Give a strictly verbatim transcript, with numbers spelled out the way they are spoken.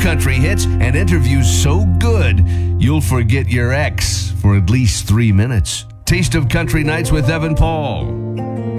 country hits and interviews so good, you'll forget your ex for at least three minutes. Taste of Country Nights with Evan Paul.